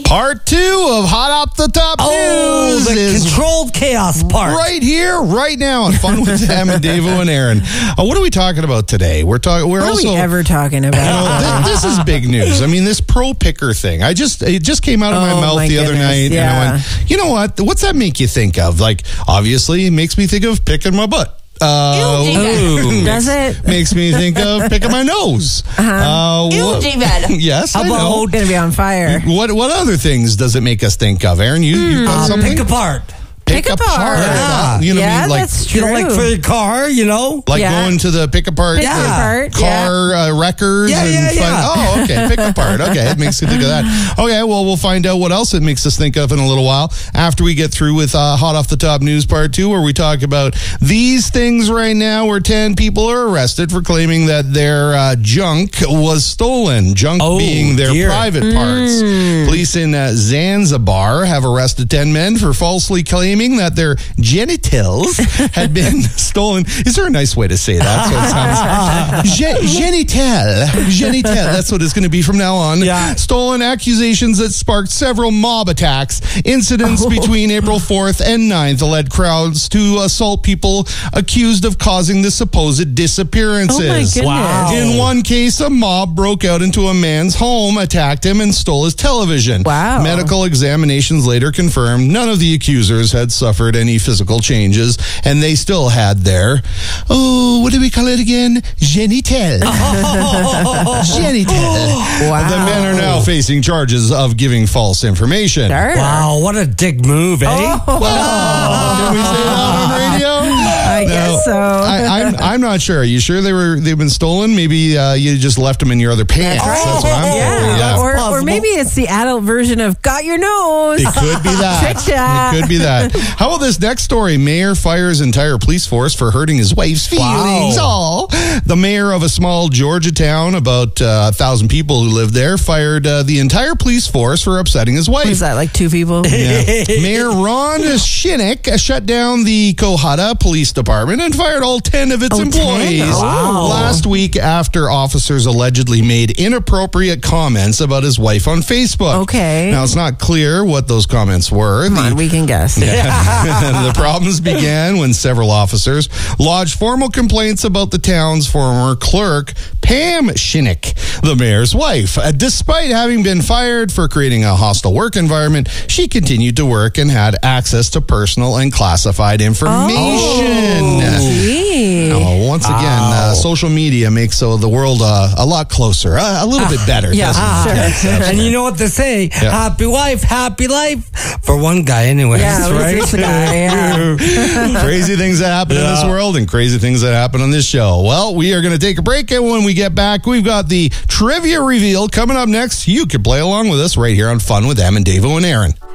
Part 2 of Hot Off the Top News the is controlled chaos part. right here, right now on Fun with Sam and Davo and Aaron. What are we talking about today? We're ever talking about? This is big news. I mean, this pro picker thing. It just came out of my mouth the other night, and I went, you know what? What's that make you think of? Like, obviously, it makes me think of picking my butt. Does it? Makes me think of picking my nose. Yes, How about going to be on fire? What other things does it make us think of, Aaron? You got something? Pick apart. Pick apart. Yeah. You know what I mean? Like, that's true. Like for your car, Like going to the pick apart car wreckers. Oh, okay. Pick apart. Okay. It makes you think of that. Okay. Well, we'll find out what else it makes us think of in a little while after we get through with Hot Off the Top News Part 2, where we talk about these things right now, where 10 people are arrested for claiming that their junk was stolen. Junk being their private parts. Police in Zanzibar have arrested 10 men for falsely claiming that their genitals had been stolen. Is there a nice way to say that? So it sounds genital. That's what it's going to be from now on. Yeah. Stolen accusations that sparked several mob attacks. Incidents between April 4th and 9th led crowds to assault people accused of causing the supposed disappearances. Oh my goodness. Wow. In one case, a mob broke out into a man's home, attacked him, and stole his television. Wow. Medical examinations later confirmed none of the accusers had suffered any physical changes, and they still had their, what do we call it again? Genital. Genital. Wow. The men are now facing charges of giving false information. Sure. Wow, what a dick move, eh? Can we say that on radio? I guess so. I'm not sure. Are you sure they've been stolen? Maybe you just left them in your other pants. That's what I'm thinking. Yeah. Or maybe it's the adult version of got your nose. It could be that. Trick shot. It could be that. How about this next story? Mayor fires entire police force for hurting his wife's feelings. Wow. The mayor of a small Georgia town, about 1,000 people who live there, fired the entire police force for upsetting his wife. Was that like 2 people? Yeah. Mayor Ron Shinnick shut down the Cohada Police Department and fired all 10 of its employees. 10? Wow. Last week, after officers allegedly made inappropriate comments about his wife on Facebook. Okay. Now, it's not clear what those comments were. Come on, we can guess. The problems began when several officers lodged formal complaints about the town's former clerk, Pam Shinnick, the mayor's wife. Despite having been fired for creating a hostile work environment, she continued to work and had access to personal and classified information. Once again, social media makes the world a lot closer, a little bit better. Yeah, doesn't it? And you know what they say? Yeah. Happy wife, happy life. For one guy anyways, Yeah, right? this guy, yeah. Crazy things that happen in this world and crazy things that happen on this show. Well, we are going to take a break, and when we get back, we've got the trivia reveal coming up next. You can play along with us right here on Fun with Em and Davo and Aaron.